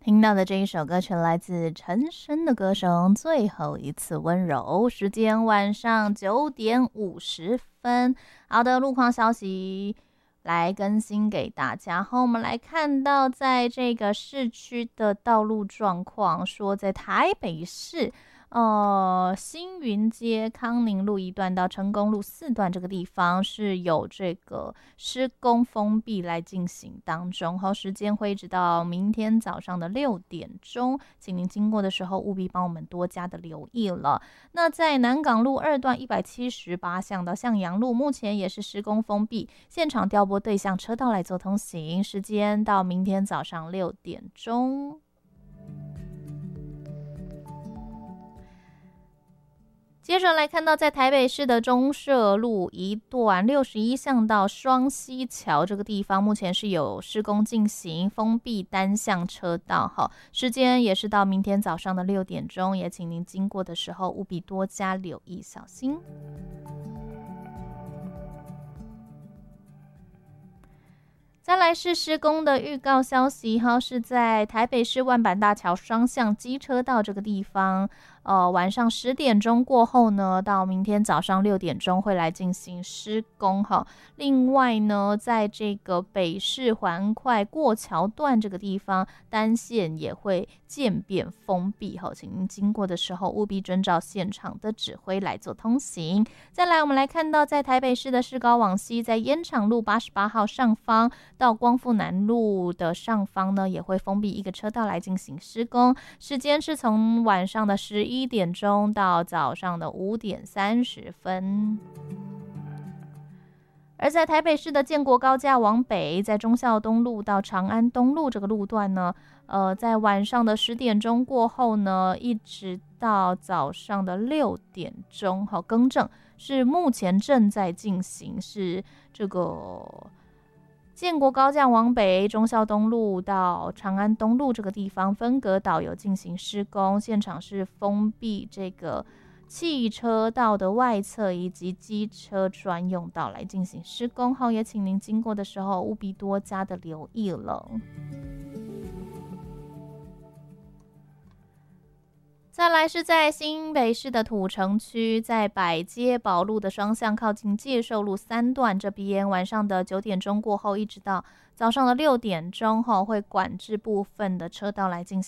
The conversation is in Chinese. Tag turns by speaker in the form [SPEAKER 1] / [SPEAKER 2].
[SPEAKER 1] 听到的这一首歌曲来自陈升的歌声《最后一次温柔》，时间晚上9:50。好的，路况消息来更新给大家。好，我们来看到在这个市区的道路状况，说在台北市新云街康宁路一段到成功路4段这个地方是有这个施工封闭来进行当中，好，时间会一直到明天早上的6点钟，请您经过的时候务必帮我们多加的留意了。那在南港路2段178巷到向阳路，目前也是施工封闭，现场调拨对向车道来做通行，时间到明天早上6点钟。接着来看到在台北市的中社路一段61巷到双溪桥这个地方，目前是有施工进行，封闭单向车道，好，时间也是到明天早上的6点钟，也请您经过的时候务必多加留意小心。再来是施工的预告消息，是在台北市万板大桥双向机车道这个地方，晚上10点钟过后呢，到明天早上6点钟会来进行施工哈。另外呢，在这个北市环快过桥段这个地方，单线也会渐变封闭哈，请您经过的时候务必遵照现场的指挥来做通行。再来，我们来看到在台北市的市高往西，在烟厂路88号上方到光复南路的上方呢，也会封闭一个车道来进行施工，时间是从晚上的11点钟到早上的5点30分。而在台北市的建国高架往北，在忠孝东路到长安东路这个路段呢，在晚上的10点钟过后呢，一直到早上的6点钟，好，更正是目前正在进行，是这个建国高架往北，忠孝东路到长安东路这个地方分隔岛有进行施工，现场是封闭这个汽车道的外侧以及机车专用道来进行施工，好，也请您经过的时候务必多加的留意了。再来是在新北市的土城区，在百街宝路的双向靠近介寿路3段这边，晚上的9点钟过后一直到早上的6点钟会管制部分的车道来进行